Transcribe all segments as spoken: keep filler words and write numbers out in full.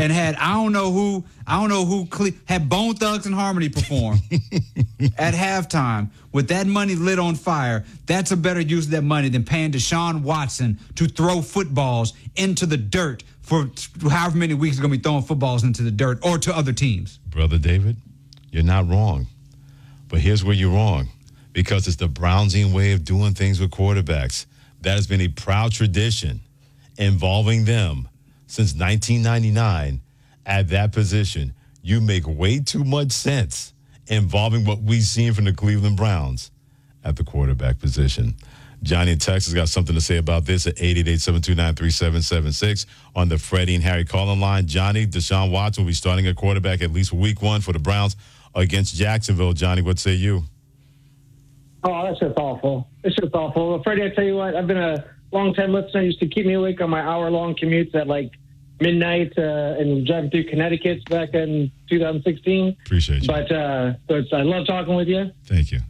and had I don't know who I don't know who cle- had Bone Thugs and Harmony perform at halftime with that money lit on fire. That's a better use of that money than paying Deshaun Watson to throw footballs into the dirt for however many weeks he's going to be throwing footballs into the dirt or to other teams. Brother David, you're not wrong. But here's where you're wrong. Because it's the Brownsian way of doing things with quarterbacks. That has been a proud tradition involving them since nineteen ninety-nine at that position. You make way too much sense involving what we've seen from the Cleveland Browns at the quarterback position. Johnny in Texas got something to say about this at eight eight eight, seven two nine, three seven seven six on the Freddie and Harry calling line. Johnny, Deshaun Watson will be starting at quarterback at least for week one for the Browns against Jacksonville. Johnny, what say you? Oh, that's just awful. It's just awful. Well, Freddie, I tell you what, I've been a long-time listener. Used to keep me awake on my hour-long commutes at like midnight uh, and driving through Connecticut back in two thousand sixteen. Appreciate you. But, uh, but I love talking with you. Thank you.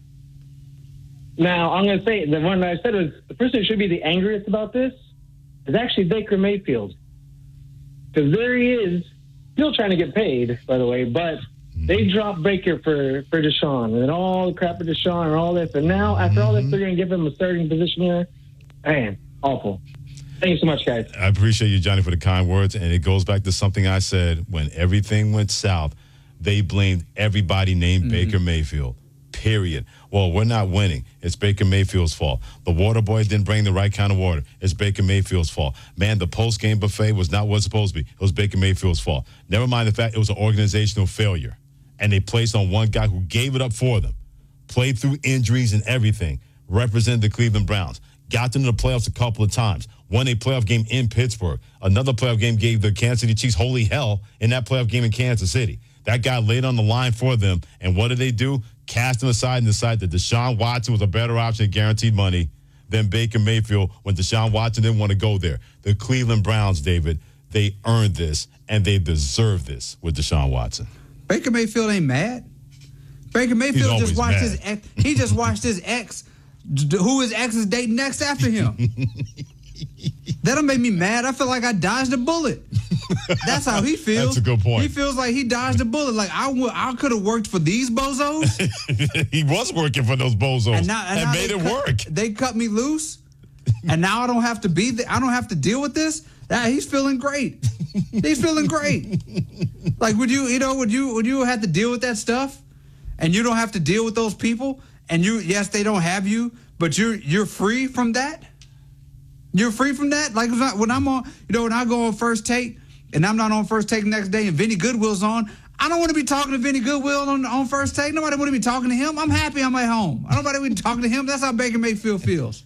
Now, I'm going to say, the one that I said was the person who should be the angriest about this is actually Baker Mayfield. Because there he is, still trying to get paid, by the way, but mm-hmm. they dropped Baker for, for Deshaun, and all the crap for Deshaun and all this. And now, after mm-hmm. all this, they're going to give him a starting position here. Man, awful. Thank you so much, guys. I appreciate you, Johnny, for the kind words. And it goes back to something I said when everything went south. They blamed everybody named mm-hmm. Baker Mayfield. Period. Well, we're not winning. It's Baker Mayfield's fault. The water boy didn't bring the right kind of water. It's Baker Mayfield's fault. Man, the post-game buffet was not what it's supposed to be. It was Baker Mayfield's fault. Never mind the fact it was an organizational failure. And they placed on one guy who gave it up for them. Played through injuries and everything. Represented the Cleveland Browns. Got them to the playoffs a couple of times. Won a playoff game in Pittsburgh. Another playoff game gave the Kansas City Chiefs holy hell in that playoff game in Kansas City. That guy laid on the line for them. And what did they do? Cast him aside and decide that Deshaun Watson was a better option, guaranteed money, than Baker Mayfield when Deshaun Watson didn't want to go there. The Cleveland Browns, David, they earned this, and they deserve this with Deshaun Watson. Baker Mayfield ain't mad. Baker Mayfield just watched mad. his ex. He just watched his ex, who his ex is dating next after him. That'll make me mad. I feel like I dodged a bullet. That's how he feels. That's a good point. He feels like he dodged a bullet. Like, I, w- I could have worked for these bozos. He was working for those bozos and, now, and, and now made it cut, work. They cut me loose, and now I don't have to be there. I don't have to deal with this. That, he's feeling great. He's feeling great. Like, would you, you know, would you, would you have to deal with that stuff, and you don't have to deal with those people, and you, yes, they don't have you, but you're you're free from that. You're free from that? Like when I'm on, you know, when I go on First Take and I'm not on First Take the next day and Vinny Goodwill's on, I don't want to be talking to Vinny Goodwill on, on First Take. Nobody want to be talking to him. I'm happy I'm at home. I don't want to be talking to him. That's how Baker Mayfield feels.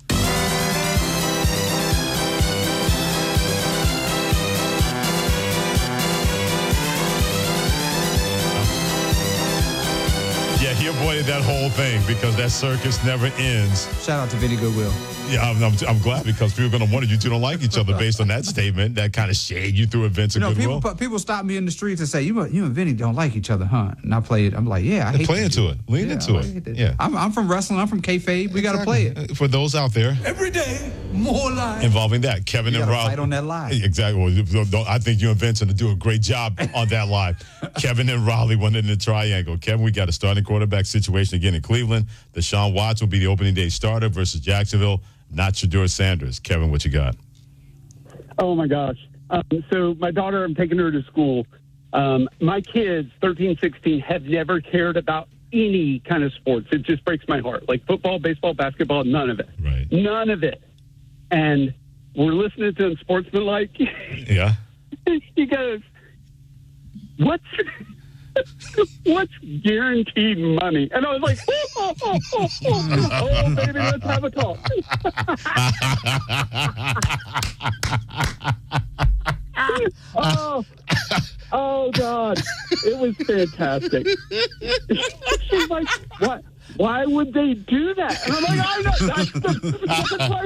Yeah, he avoided that whole thing because that circus never ends. Shout out to Vinny Goodwill. Yeah, I'm, I'm, I'm glad because people are going to wonder you two don't like each other based on that statement, that kind of shade you threw at Vince you know, and Goodwill. People, people stop me in the streets and say, you, you and Vinny don't like each other, huh? And I play it. I'm like, yeah, I hate Play into you. it. Lean yeah, into it. Yeah. I'm, I'm from wrestling. I'm from kayfabe. We exactly. got to play it. For those out there. Every day, more live. Involving that. Kevin you and Rob. Fight on that live. Exactly. Well, I think you and Vince are going to do a great job on that live. Kevin and Raleigh went in the triangle. Kevin, we got a starting quarterback situation again in Cleveland. Deshaun Watson will be the opening day starter versus Jacksonville. Not Shedeur Sanders. Kevin, what you got? Oh, my gosh. Um, so my daughter, I'm taking her to school. Um, my kids, thirteen, sixteen, have never cared about any kind of sports. It just breaks my heart. Like football, baseball, basketball, none of it. Right. None of it. And we're listening to Unsportsmanlike. Yeah. He goes, what's... What's guaranteed money? And I was like, oh, oh, oh, oh, oh, oh baby, let's have a talk. oh, oh, God. It was fantastic. She's like, what? Why would they do that? And I'm like, I know. That's, the, that's why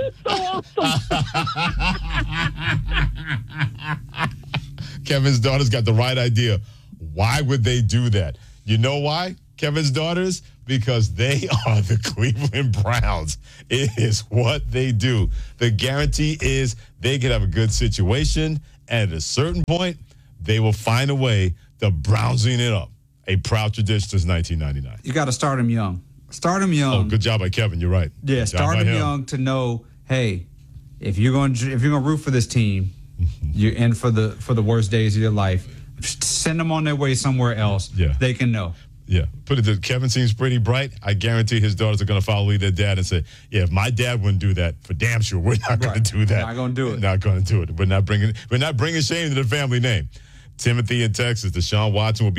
it's so awesome. Kevin's daughter's got the right idea. Why would they do that? You know why, Kevin's daughters? Because they are the Cleveland Browns. It is what they do. The guarantee is they could have a good situation, and at a certain point, they will find a way to Brownsing it up. A proud tradition since nineteen ninety-nine. You got to start him young. Start him young. Oh, good job by Kevin. You're right. Yeah, Good job start by him young to know, hey, if you're going to if you're going to root for this team, you're in for the for the worst days of your life. Send them on their way somewhere else. Yeah. They can know. Yeah. Put it that Kevin seems pretty bright. I guarantee his daughters are going to follow their dad and say, yeah, if my dad wouldn't do that, for damn sure, we're not going Right. to do that. We're not gonna do it. We're not going to do it. We're not bringing we're not bringing shame to the family name. Timothy in Texas, Deshaun Watson will be